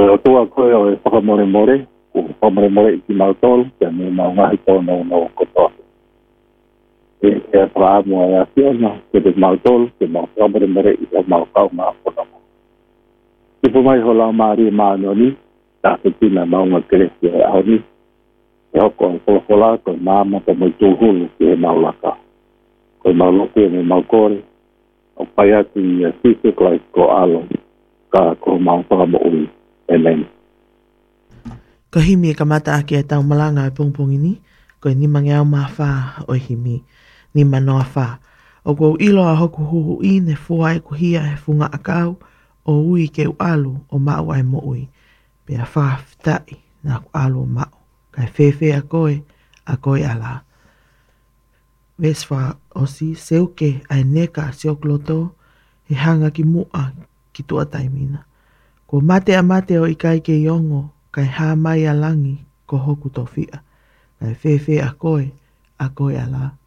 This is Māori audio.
o tua koe o e whakamore more, o whakamore more i ki mautolu, kia me maungahi tōna no kotoa. E praamo e asiona, ke te mautolu, ke whakamore more i o mautau ngā whanama. Ki po mai ho lau maari maanoni, tā te tina maunga keresi e aoni, e hoko e wholakola, koe māma ka mai tūhulu ki e maulaka. Koe mauloko e me maukore, o pai atu i a sise klai ko alo, ka ko mautama ui. Amen. Ko himi e ka mata ake e tau malanga e pungpungi ni, ko e ni mangeau maa wha o himi, ni manoa wha. O kou ilo a hoku huhu i ne fua e kuhia e funga akau, o ui ke u alu o mau ai mo ui. Pe a wha fitai na ku alu o mau. Kai whewhe a koe ala. Veswa o si seuke ai neka si o kloto, he hanga ki mua ki tua taimina. Ko mate a mate o ikai ke iongo, kai hā mai a langi ko hoku tō whia. Kai whewhe a koe ala.